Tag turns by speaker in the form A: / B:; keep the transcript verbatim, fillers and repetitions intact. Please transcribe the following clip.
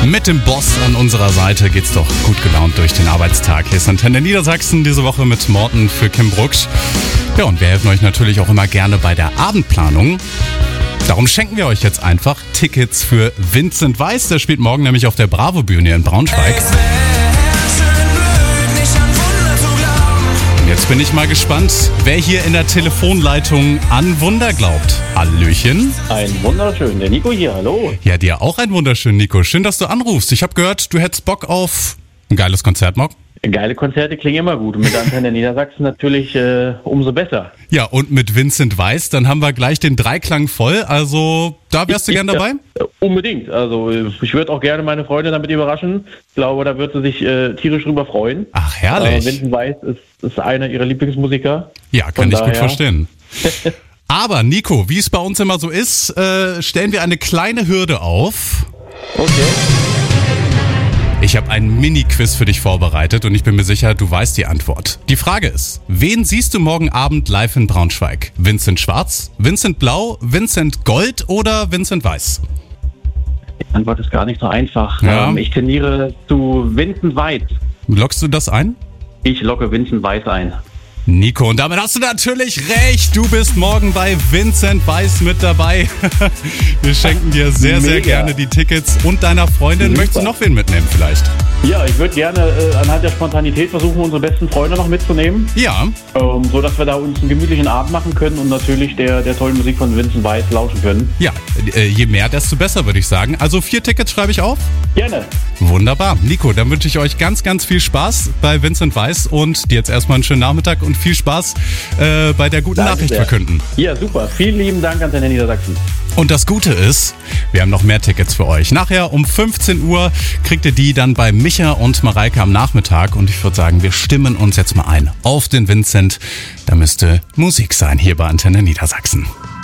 A: Mit dem Boss an unserer Seite geht's doch gut gelaunt durch den Arbeitstag. Hier ist Antenne Niedersachsen, diese Woche mit Morten für Kim Brucksch. Ja, und wir helfen euch natürlich auch immer gerne bei der Abendplanung. Darum schenken wir euch jetzt einfach Tickets für Vincent Weiss. Der spielt morgen nämlich auf der Bravo-Bühne in Braunschweig. Jetzt bin ich mal gespannt, wer hier in der Telefonleitung an Wunder glaubt. Hallöchen.
B: Ein wunderschön, der Nico hier, hallo.
A: Ja, dir auch ein wunderschön, Nico. Schön, dass du anrufst. Ich habe gehört, du hättest Bock auf ein geiles Konzert morgen.
B: Geile Konzerte klingen immer gut und mit Antenne Niedersachsen natürlich äh, umso besser.
A: Ja, und mit Vincent Weiss, dann haben wir gleich den Dreiklang voll. Also, da wärst du gern dabei?
B: Ja, unbedingt. Also, ich würde auch gerne meine Freunde damit überraschen. Ich glaube, da wird sie sich äh, tierisch drüber freuen.
A: Ach, herrlich.
B: Äh, Vincent Weiss ist, ist einer ihrer Lieblingsmusiker.
A: Ja, kann ich gut verstehen. Aber Nico, wie es bei uns immer so ist, äh, stellen wir eine kleine Hürde auf.
B: Okay.
A: Ich habe ein Mini-Quiz für dich vorbereitet und ich bin mir sicher, du weißt die Antwort. Die Frage ist, wen siehst du morgen Abend live in Braunschweig? Vincent Schwarz, Vincent Blau, Vincent Gold oder Vincent Weiss?
B: Die Antwort ist gar nicht so einfach.
A: Ja.
B: Ähm, ich tendiere zu Vincent Weiss.
A: Lockst du das ein?
B: Ich locke Vincent Weiss ein.
A: Nico, und damit hast du natürlich recht. Du bist morgen bei Vincent Weiss mit dabei. Wir schenken dir sehr, sehr
B: Mega.
A: gerne die Tickets und deiner Freundin.
B: Super.
A: Möchtest du noch wen mitnehmen vielleicht?
B: Ja, ich würde gerne äh, anhand der Spontanität versuchen, unsere besten Freunde noch mitzunehmen.
A: Ja.
B: Ähm, so dass wir da uns einen gemütlichen Abend machen können und natürlich der, der tollen Musik von Vincent Weiss lauschen können.
A: Ja, äh, je mehr, desto besser, würde ich sagen. Also vier Tickets schreibe ich auf.
B: Gerne.
A: Wunderbar. Nico, dann wünsche ich euch ganz, ganz viel Spaß bei Vincent Weiss und dir jetzt erstmal einen schönen Nachmittag und viel Spaß äh, bei der guten
B: Danke
A: Nachricht
B: sehr.
A: verkünden.
B: Ja, super. Vielen lieben Dank an Antenne Niedersachsen.
A: Und das Gute ist, wir haben noch mehr Tickets für euch. Nachher um fünfzehn Uhr kriegt ihr die dann bei Micha und Mareike am Nachmittag. Und ich würde sagen, wir stimmen uns jetzt mal ein auf den Vincent. Da müsste Musik sein hier bei Antenne Niedersachsen.